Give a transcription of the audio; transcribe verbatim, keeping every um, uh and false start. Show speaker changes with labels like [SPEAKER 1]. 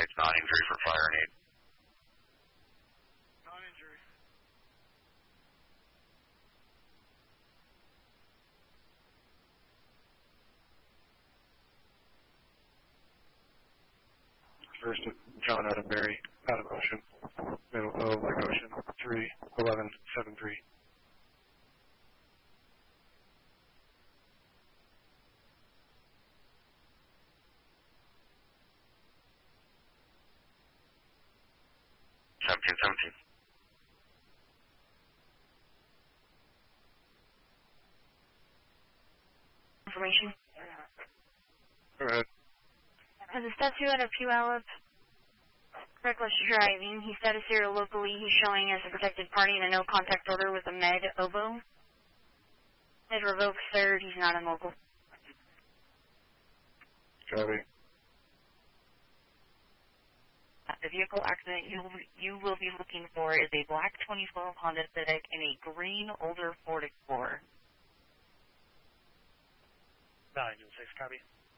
[SPEAKER 1] it's non-injury for fire and aid.
[SPEAKER 2] Non-injury.
[SPEAKER 3] First, John Attenberry, out of motion. Middle of Lake Ocean, three eleven seven three.
[SPEAKER 1] seventeen seventeen.
[SPEAKER 4] Information.
[SPEAKER 3] Go ahead.
[SPEAKER 4] Has a statue out of Puyallup, reckless driving. He's status here locally. He's showing as a protected party in a no contact order with a med oboe. Med revoked third. He's not a local.
[SPEAKER 3] Copy.
[SPEAKER 5] The vehicle accident you you will be looking for is a black twenty twelve Honda Civic and a green older Ford Explorer.
[SPEAKER 2] nine and six, copy.